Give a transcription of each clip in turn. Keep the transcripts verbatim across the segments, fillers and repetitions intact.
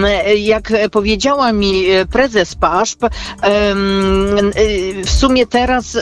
Jak powiedziała mi prezes PAŻP, w sumie teraz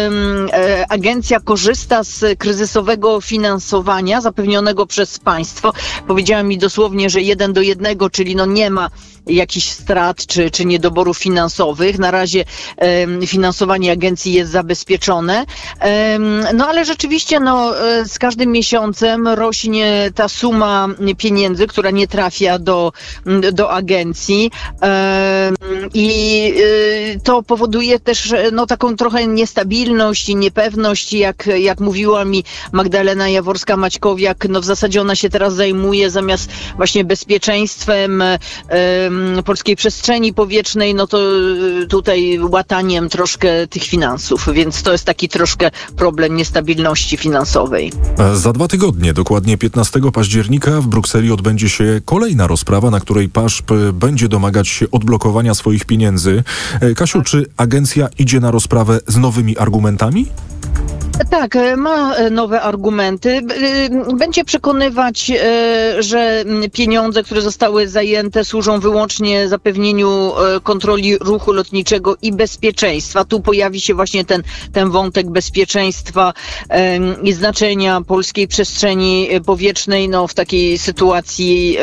agencja korzysta z kryzysowego finansowania zapewnionego przez państwo. Powiedziała mi dosłownie, że jeden do jednego, czyli no nie ma jakichś strat czy, czy niedoborów finansowych. Na razie um, finansowanie agencji jest zabezpieczone. Um, no ale rzeczywiście no, z każdym miesiącem rośnie ta suma pieniędzy, która nie trafia do, do agencji um, i y, to powoduje też no, taką trochę niestabilność i niepewność, jak, jak mówiła mi Magdalena Jaworska-Maćkowiak, no w zasadzie ona się teraz zajmuje zamiast właśnie bezpieczeństwem um, polskiej przestrzeni powietrznej, no to tutaj łataniem troszkę tych finansów, więc to jest taki troszkę problem niestabilności finansowej. Za dwa tygodnie, dokładnie piętnastego października w Brukseli odbędzie się kolejna rozprawa, na której PAŻP będzie domagać się odblokowania swoich pieniędzy. Kasiu, czy agencja idzie na rozprawę z nowymi argumentami? Tak, ma nowe argumenty. Będzie przekonywać, że pieniądze, które zostały zajęte, służą wyłącznie zapewnieniu kontroli ruchu lotniczego i bezpieczeństwa. Tu pojawi się właśnie ten, ten wątek bezpieczeństwa i znaczenia polskiej przestrzeni powietrznej, no w takiej sytuacji,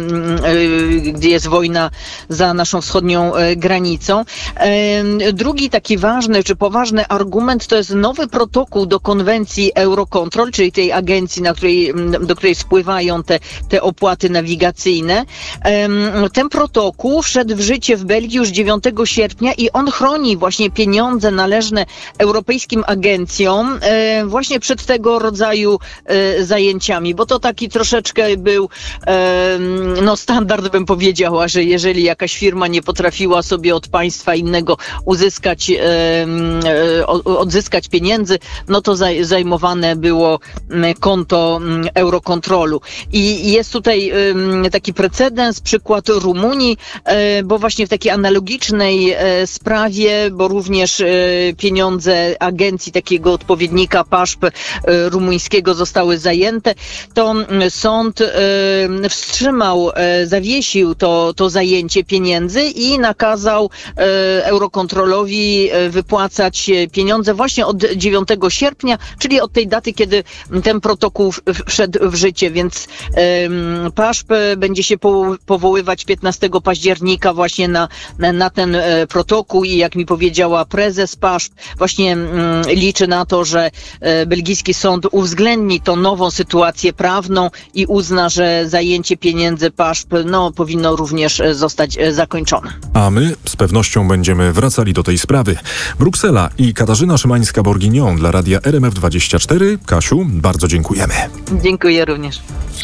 gdzie jest wojna za naszą wschodnią granicą. Drugi taki ważny czy poważny argument to jest nowy protokół do konwencji Eurocontrol, czyli tej agencji, na której, do której spływają te, te opłaty nawigacyjne. Ten protokół wszedł w życie w Belgii już dziewiątego sierpnia i on chroni właśnie pieniądze należne europejskim agencjom właśnie przed tego rodzaju zajęciami, bo to taki troszeczkę był no standard, bym powiedziała, że jeżeli jakaś firma nie potrafiła sobie od państwa innego uzyskać, odzyskać pieniędzy, no to zajmowane było konto Eurocontrolu. I jest tutaj taki precedens, przykład Rumunii, bo właśnie w takiej analogicznej sprawie, bo również pieniądze agencji, takiego odpowiednika PAŻP rumuńskiego zostały zajęte, to sąd wstrzymał, zawiesił to, to zajęcie pieniędzy i nakazał Eurocontrolowi wypłacać pieniądze właśnie od dziewiątego sierpnia, czyli od tej daty, kiedy ten protokół wszedł w życie, więc um, PAŻP będzie się po, powoływać piętnastego października właśnie na, na, na ten e, protokół i jak mi powiedziała prezes PAŻP, właśnie m, liczy na to, że e, belgijski sąd uwzględni tą nową sytuację prawną i uzna, że zajęcie pieniędzy PAŻP no, powinno również zostać e, zakończone. A my z pewnością będziemy wracali do tej sprawy. Bruksela i Katarzyna Szymańska-Borginion dla Radia R M F dwadzieścia cztery. Kasiu, bardzo dziękujemy. Dziękuję również.